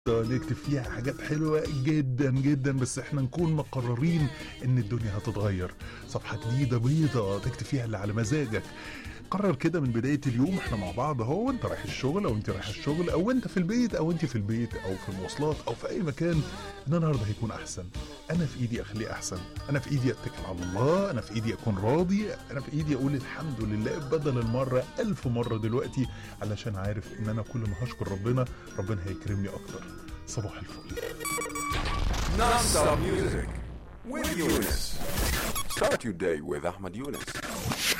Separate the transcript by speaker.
Speaker 1: نكتب فيها حاجات حلوة جدا جدا، بس احنا نكون مقررين ان الدنيا هتتغير. صفحة جديدة بيضة تكتب فيها اللي على مزاجك. قرر كده من بداية اليوم احنا مع بعض اهو، انت رايح الشغل او انت رايح الشغل او انت في البيت او انت في البيت او في المواصلات او في اي مكان، ان النهارده هيكون احسن. انا في ايدي اخليه احسن، انا في ايدي اتكل على الله، انا في ايدي اكون راضي، انا في ايدي اقول الحمد لله بدل المرة 1000 مرة دلوقتي، علشان عارف ان انا كل ما هشكر ربنا ربنا هيكرمني اكتر. صباح الفل.
Speaker 2: Non-stop music with Yunus. Start your day with Ahmed Yunus.